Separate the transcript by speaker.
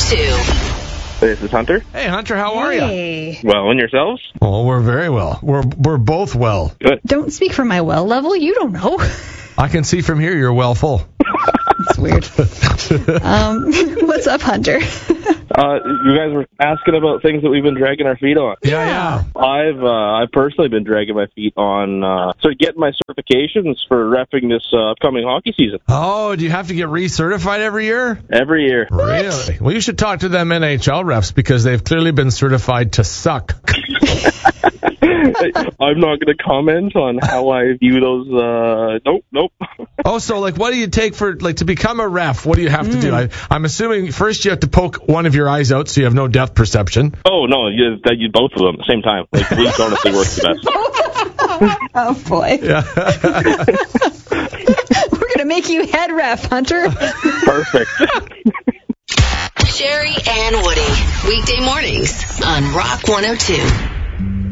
Speaker 1: 102.
Speaker 2: This is Hunter.
Speaker 3: Hey, Hunter, how are you?
Speaker 4: Hey.
Speaker 2: Well, and yourselves?
Speaker 3: Oh, we're very well. We're both well.
Speaker 2: Good.
Speaker 4: Don't speak for my well level. You don't know.
Speaker 3: I can see from here you're well full.
Speaker 4: It's weird. What's up, Hunter?
Speaker 2: You guys were asking about things that we've been dragging our feet on.
Speaker 3: Yeah.
Speaker 2: I've personally been dragging my feet on getting my certifications for reffing this upcoming hockey season.
Speaker 3: Oh, do you have to get recertified every year?
Speaker 2: Every year.
Speaker 3: Really? Well, you should talk to them NHL refs because they've clearly been certified to suck.
Speaker 2: I'm not going to comment on how I view those. Nope.
Speaker 3: Oh, so what do you take to become a ref? What do you have to do? I'm assuming first you have to poke one of your eyes out so you have no depth perception.
Speaker 2: Oh no, you both of them at the same time. Police honestly work the best.
Speaker 4: Oh boy.
Speaker 3: Yeah.
Speaker 4: We're gonna make you head ref, Hunter.
Speaker 2: Perfect.
Speaker 1: Sherry and Woody, weekday mornings on Rock 102.